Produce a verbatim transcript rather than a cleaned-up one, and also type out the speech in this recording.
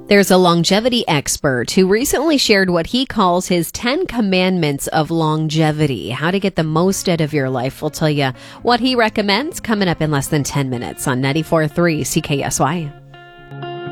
There's a longevity expert who recently shared what he calls his ten commandments of longevity, how to get the most out of your life. We'll tell you what he recommends coming up in less than ten minutes on ninety-four point three C K S Y.